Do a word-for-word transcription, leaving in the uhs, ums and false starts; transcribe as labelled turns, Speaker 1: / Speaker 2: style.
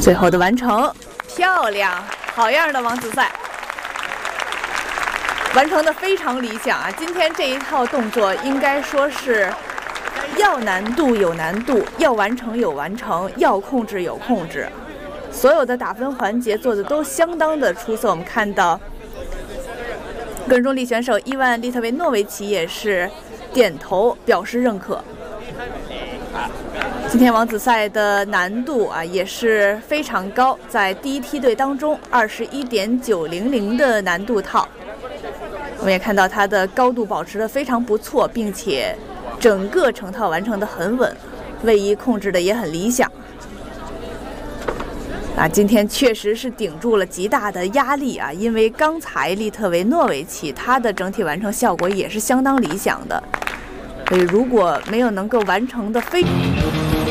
Speaker 1: 最后的完成，漂亮，好样的，王子赛，完成的非常理想啊！今天这一套动作应该说是要难度有难度，要完成有完成，要控制有控制，所有的打分环节做的都相当的出色。我们看到个人重力选手伊万·利特维诺维奇也是点头表示认可。今天王子赛的难度啊也是非常高，在第一梯队当中二十一点九零零的难度套，我们也看到它的高度保持得非常不错，并且整个成套完成的很稳，位移控制的也很理想。啊，今天确实是顶住了极大的压力啊，因为刚才利特维诺维奇他的整体完成效果也是相当理想的，所以如果没有能够完成的非